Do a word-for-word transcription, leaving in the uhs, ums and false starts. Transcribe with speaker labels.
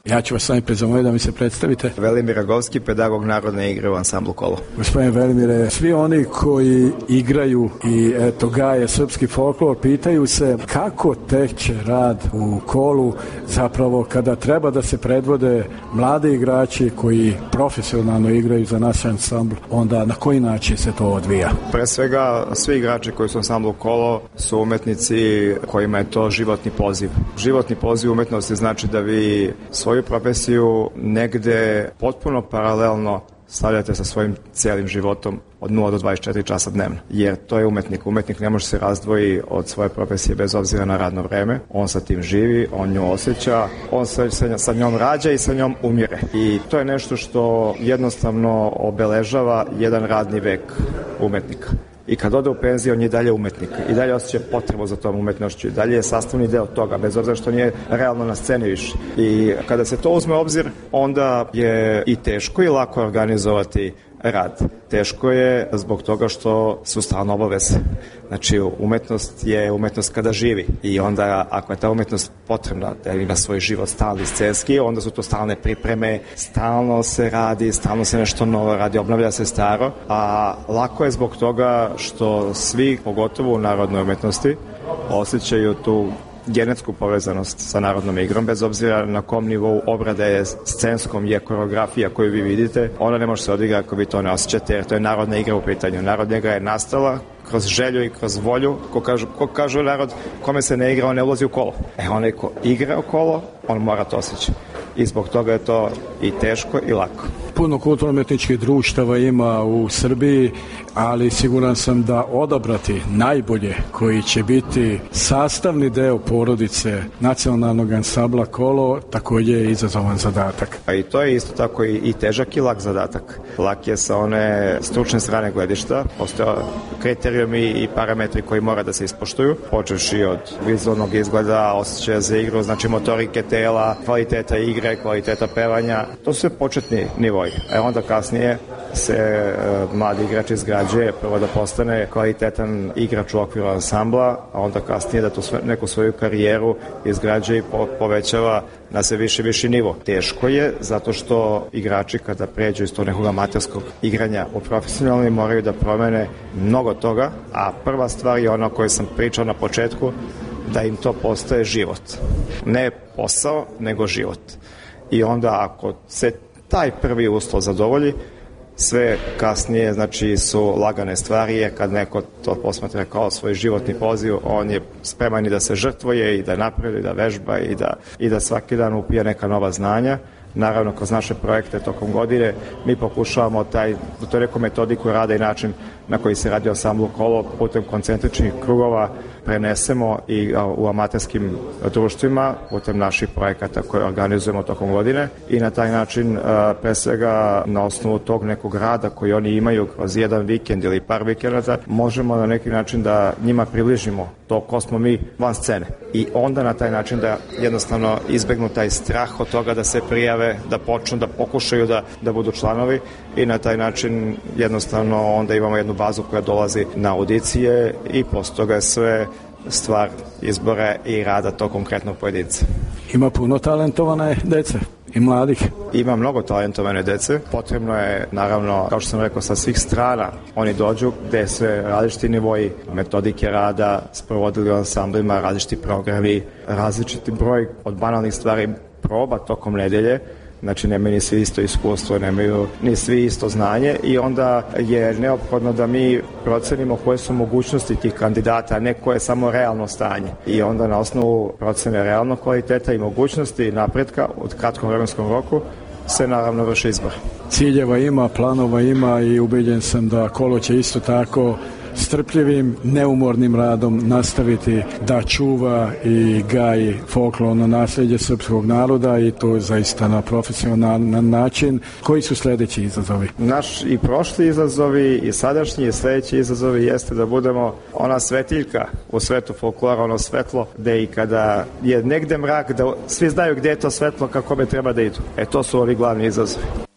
Speaker 1: Ja ću vas najpred zamoliti da mi se predstavite.
Speaker 2: Velimir Ragovski, pedagog narodne igre u ansamblu Kolo.
Speaker 1: Gospodine Velimire, svi oni koji igraju i eto gaje srpski folklor pitaju se kako teče rad u Kolu, zapravo kada treba da se predvode mladi igrači koji profesionalno igraju za naš ansambl, onda na koji način se to odvija?
Speaker 2: Pre svega, svi igrači koji su u ansamblu Kolo su umetnici kojima je to životni poziv. Životni poziv umetnosti znači da vi svoju profesiju negde potpuno paralelno stavljate sa svojim cijelim životom od nula do dvadeset četiri časa dnevno. Jer to je umetnik. Umetnik ne može se razdvoji od svoje profesije bez obzira na radno vreme. On sa tim živi, on nju osjeća, on se sa njom rađa i sa njom umire. I to je nešto što jednostavno obeležava jedan radni vek umetnika. I kad ode u penziju, on je dalje umetnik. I dalje osjeća potrebu za tom umetnošću. I dalje je sastavni deo toga, bez obzira što nije realno na sceni više. I kada se to uzme u obzir, onda je i teško i lako organizovati rad. Teško je zbog toga što su stalno obaveze. Znači, umetnost je umetnost kada živi i onda ako je ta umetnost potrebna da ima svoj život stalni scenski, onda su to stalne pripreme, stalno se radi, stalno se nešto novo radi, obnavlja se staro, a lako je zbog toga što svi, pogotovo u narodnoj umetnosti, osjećaju tu genetsku povezanost sa narodnom igrom, bez obzira na kom nivou obrade je scenskom je koreografija koju vi vidite, ona ne može se odigrati ako vi to ne osjećate, jer to je narodna igra u pitanju. Narodna igra je nastala kroz želju i kroz volju. Ko kažu, ko kažu narod, kome se ne igra, on ne ulazi u kolo. E, onaj ko igra u kolo, on mora to osjećati. I zbog toga je to i teško i lako.
Speaker 1: Puno kulturno-umetničkih društava ima u Srbiji, ali siguran sam da odabrati najbolje koji će biti sastavni deo porodice nacionalnog ansambla Kolo također je izazovan zadatak.
Speaker 2: A i to je isto tako i, i težak i lak zadatak. Lak je sa one stručne strane gledišta, postoje kriterijumi i parametri koji mora da se ispoštuju, počevši od vizualnog izgleda, osjećaja za igru, znači motorike tela, kvaliteta igre, kvaliteta pevanja. To su sve početni nivoi. E onda kasnije se e, mladi igrač izgrađuje, prvo da postane kvalitetan igrač u okviru ansambla, a onda kasnije da tu sve, neku svoju karijeru izgrađuje i po, povećava na sve više viši nivo. Teško je zato što igrači kada pređu iz tog nekog amaterskog igranja u profesionalni moraju da promene mnogo toga, a prva stvar je ona o kojoj sam pričao na početku, da im to postaje život. Ne posao, nego život. I onda ako se taj prvi uslov zadovolji, sve kasnije znači su lagane stvari, je kad neko to posmatra kao svoj životni poziv, on je spreman i da se žrtvuje i da napreduje, i da vežba i da, i da svaki dan upija neka nova znanja. Naravno, kroz naše projekte tokom godine mi pokušavamo taj, to je neku metodiku rada i način na koji se radi ansamblu Kolo putem koncentričnih krugova prenesemo i u amaterskim društvima putem naših projekata koje organizujemo tokom godine i na taj način pre svega na osnovu tog nekog rada koji oni imaju kroz jedan vikend ili par vikenata možemo na neki način da njima približimo to ko smo mi van scene i onda na taj način da jednostavno izbegnu taj strah od toga da se prijave, da počnu, da pokušaju da, da budu članovi i na taj način jednostavno onda imamo jednu bazu koja dolazi na audicije i posle toga je sve stvar izbora i rada tog konkretnog pojedinca.
Speaker 1: Ima puno talentovane dece i mladih.
Speaker 2: Ima mnogo talentovane dece. Potrebno je, naravno, kao što sam rekao, sa svih strana oni dođu gde sve različiti nivoji metodike rada, sprovodili u ansamblima, različiti programi, različiti broj od banalnih stvari proba tokom nedelje. Znači nemaju ni svi isto iskustvo, nemaju ni svi isto znanje i onda je neophodno da mi procenimo koje su mogućnosti tih kandidata, a ne koje je samo realno stanje. I onda na osnovu procene realnog kvaliteta i mogućnosti i napretka od kratkom vremenskom roku se naravno vrši izbor.
Speaker 1: Ciljeva ima, planova ima i ubeđen sam da Kolo će isto tako strpljivim, neumornim radom nastaviti da čuva i gaji folklorno nasljeđe srpskog naroda i to zaista na profesionalan način. Koji su sljedeći izazovi?
Speaker 2: Naš i prošli izazovi i sadašnji i sljedeći izazovi jeste da budemo ona svetiljka u svetu folklora, ono svetlo gde i kada je negde mrak, da svi znaju gde je to svetlo, kako me treba da idu. E to su ovi glavni izazovi.